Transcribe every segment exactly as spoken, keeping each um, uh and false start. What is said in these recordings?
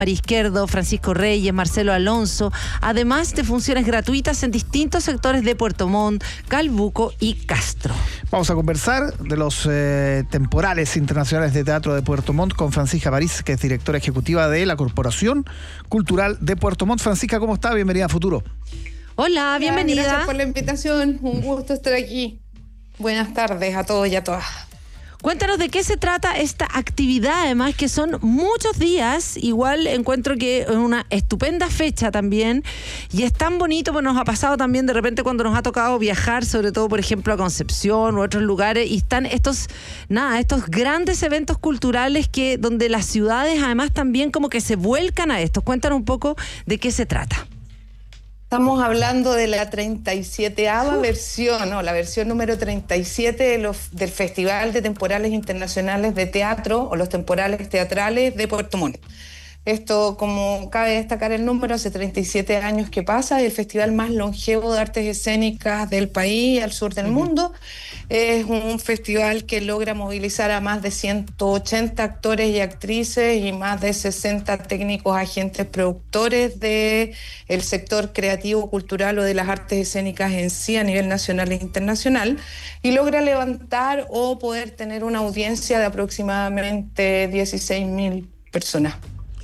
María Izquierdo, Francisco Reyes, Marcelo Alonso, además de funciones gratuitas en distintos sectores de Puerto Montt, Calbuco y Castro. Vamos a conversar de los eh, temporales internacionales de teatro de Puerto Montt con Francisca París, que es directora ejecutiva de la Corporación Cultural de Puerto Montt. Francisca, ¿cómo está? Bienvenida a Futuro. Hola, bienvenida. Gracias por la invitación, un gusto estar aquí. Buenas tardes a todos y a todas. Cuéntanos de qué se trata esta actividad, además que son muchos días. Igual encuentro que es una estupenda fecha también y es tan bonito, pues nos ha pasado también de repente cuando nos ha tocado viajar, sobre todo por ejemplo a Concepción u otros lugares, y están estos, nada, estos grandes eventos culturales que donde las ciudades además también como que se vuelcan a esto. Cuéntanos un poco de qué se trata. Estamos hablando de la treinta y sieteava uh. versión, ¿no? La versión número treinta y siete de los, del Festival de Temporales Internacionales de Teatro o los Temporales Teatrales de Puerto Montt. Esto, como cabe destacar el número, hace treinta y siete años que pasa, es el festival más longevo de artes escénicas del país y al sur del uh-huh. mundo. Es un festival que logra movilizar a más de ciento ochenta actores y actrices y más de sesenta técnicos, agentes, productores del sector creativo, cultural o de las artes escénicas en sí a nivel nacional e internacional, y logra levantar o poder tener una audiencia de aproximadamente dieciséis mil personas.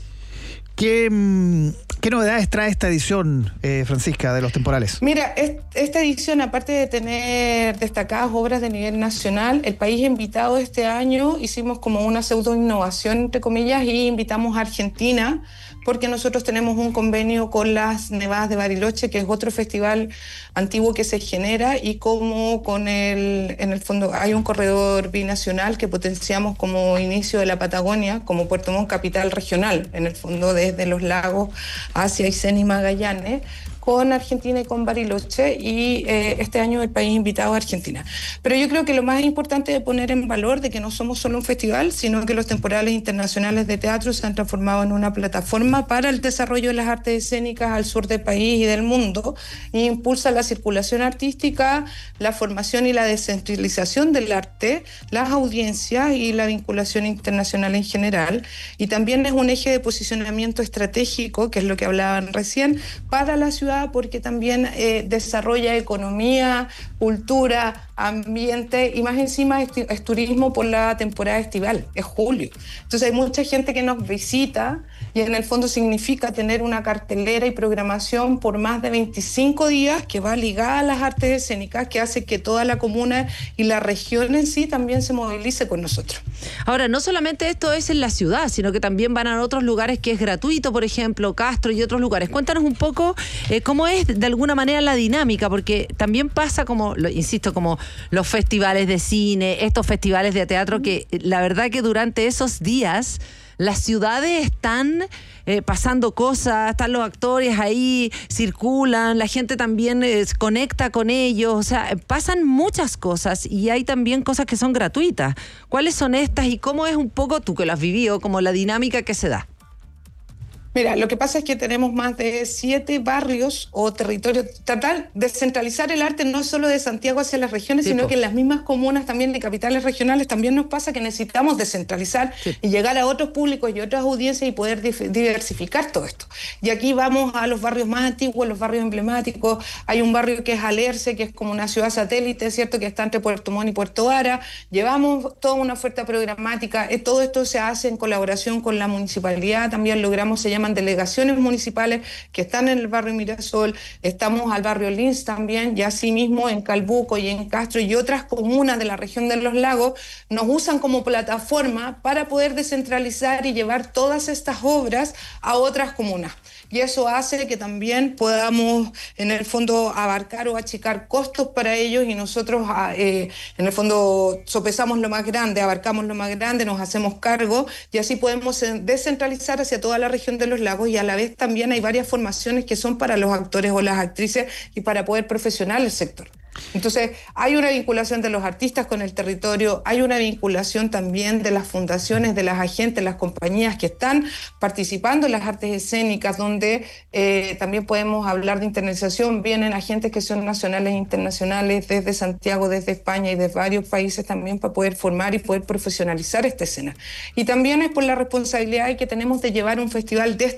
¿Qué, ¿Qué novedades trae esta edición, eh, Francisca, de los temporales? Mira, es, esta edición, aparte de tener destacadas obras de nivel nacional, el país invitado este año hicimos como una pseudo innovación, entre comillas, y invitamos a Argentina, porque nosotros tenemos un convenio con las Nevadas de Bariloche, que es otro festival antiguo que se genera, y como con el, en el fondo hay un corredor binacional que potenciamos como inicio de la Patagonia, como Puerto Montt capital regional, en el fondo desde los lagos hacia Aysén y Magallanes, con Argentina y con Bariloche, y eh, este año el país invitado a Argentina. Pero yo creo que lo más importante de poner en valor de que no somos solo un festival, sino que los temporales internacionales de teatro se han transformado en una plataforma para el desarrollo de las artes escénicas al sur del país y del mundo, e impulsa la circulación artística, la formación y la descentralización del arte, las audiencias y la vinculación internacional en general, y también es un eje de posicionamiento estratégico, que es lo que hablaban recién, para la ciudad, porque también eh, desarrolla economía, cultura, ambiente, y más encima es, es turismo por la temporada estival, es julio. Entonces hay mucha gente que nos visita, y en el fondo significa tener una cartelera y programación por más de veinticinco días que va ligada a las artes escénicas, que hace que toda la comuna y la región en sí también se movilice con nosotros. Ahora, no solamente esto es en la ciudad, sino que también van a otros lugares que es gratuito, por ejemplo, Castro y otros lugares. Cuéntanos un poco eh, cómo es de alguna manera la dinámica, porque también pasa como, lo, insisto, como los festivales de cine, estos festivales de teatro, que la verdad que durante esos días las ciudades están eh, pasando cosas, están los actores ahí, circulan, la gente también eh, conecta con ellos, o sea, pasan muchas cosas y hay también cosas que son gratuitas. ¿Cuáles son estas y cómo es un poco, tú que lo has vivido, como la dinámica que se da? Mira, lo que pasa es que tenemos más de siete barrios o territorios. Tratar de descentralizar el arte no solo de Santiago hacia las regiones, sí, sino po. que en las mismas comunas también de capitales regionales también nos pasa que necesitamos descentralizar sí. y llegar a otros públicos y otras audiencias y poder diversificar todo esto. Y aquí vamos a los barrios más antiguos, los barrios emblemáticos. Hay un barrio que es Alerce, que es como una ciudad satélite, ¿cierto?, que está entre Puerto Montt y Puerto Vara. Llevamos toda una oferta programática. Todo esto se hace en colaboración con la municipalidad. También logramos, se llama delegaciones municipales que están en el barrio Mirasol, estamos al barrio Lins también, y asimismo en Calbuco y en Castro y otras comunas de la región de los lagos nos usan como plataforma para poder descentralizar y llevar todas estas obras a otras comunas. Y eso hace que también podamos, en el fondo, abarcar o achicar costos para ellos, y nosotros, eh, en el fondo, sopesamos lo más grande, abarcamos lo más grande, nos hacemos cargo, y así podemos descentralizar hacia toda la región de los lagos, y a la vez también hay varias formaciones que son para los actores o las actrices y para poder profesionalizar el sector. Entonces, hay una vinculación de los artistas con el territorio, hay una vinculación también de las fundaciones, de las agentes, las compañías que están participando en las artes escénicas, donde eh, también podemos hablar de internacionalización. Vienen agentes que son nacionales e internacionales desde Santiago, desde España y de varios países también para poder formar y poder profesionalizar esta escena. Y también es por la responsabilidad que tenemos de llevar un festival de